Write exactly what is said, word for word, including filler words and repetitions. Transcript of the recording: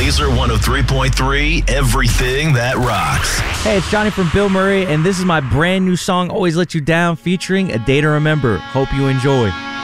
Laser one oh three point three, everything that rocks. Hey, it's Johnny from Bill Murray, and this is my brand new song, Always Let You Down, featuring A Day to Remember. Hope you enjoy.